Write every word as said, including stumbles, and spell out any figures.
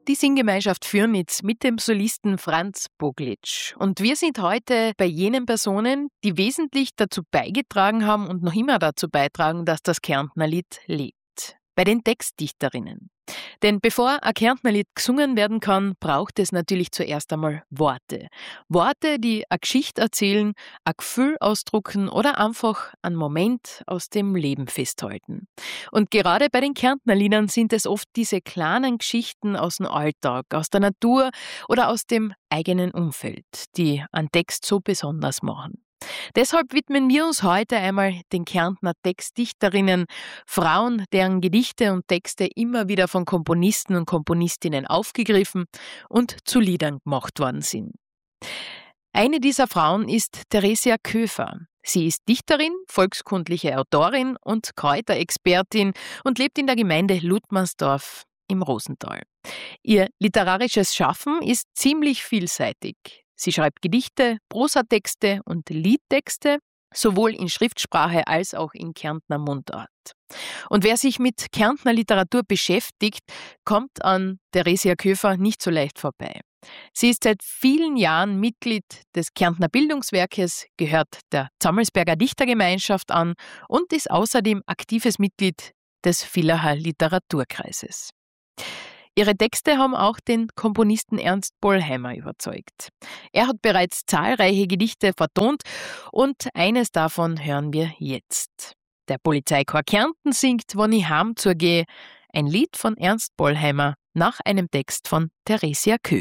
Die Singgemeinschaft Fürnitz mit dem Solisten Franz Boglic. Und wir sind heute bei jenen Personen, die wesentlich dazu beigetragen haben und noch immer dazu beitragen, dass das Kärntner Lied lebt. Bei den Textdichterinnen. Denn bevor ein Kärntner Lied gesungen werden kann, braucht es natürlich zuerst einmal Worte. Worte, die eine Geschichte erzählen, ein Gefühl ausdrucken oder einfach einen Moment aus dem Leben festhalten. Und gerade bei den Kärntner Liedern sind es oft diese kleinen Geschichten aus dem Alltag, aus der Natur oder aus dem eigenen Umfeld, die einen Text so besonders machen. Deshalb widmen wir uns heute einmal den Kärntner Textdichterinnen, Frauen, deren Gedichte und Texte immer wieder von Komponisten und Komponistinnen aufgegriffen und zu Liedern gemacht worden sind. Eine dieser Frauen ist Theresia Köfer. Sie ist Dichterin, volkskundliche Autorin und Kräuterexpertin und lebt in der Gemeinde Ludmersdorf im Rosental. Ihr literarisches Schaffen ist ziemlich vielseitig. Sie schreibt Gedichte, Prosatexte und Liedtexte, sowohl in Schriftsprache als auch in Kärntner Mundart. Und wer sich mit Kärntner Literatur beschäftigt, kommt an Theresia Köfer nicht so leicht vorbei. Sie ist seit vielen Jahren Mitglied des Kärntner Bildungswerkes, gehört der Zammelsberger Dichtergemeinschaft an und ist außerdem aktives Mitglied des Villacher Literaturkreises. Ihre Texte haben auch den Komponisten Ernst Bollheimer überzeugt. Er hat bereits zahlreiche Gedichte vertont und eines davon hören wir jetzt. Der Polizeichor Kärnten singt Wann ich heim zur geh, ein Lied von Ernst Bollheimer nach einem Text von Theresia Köfer.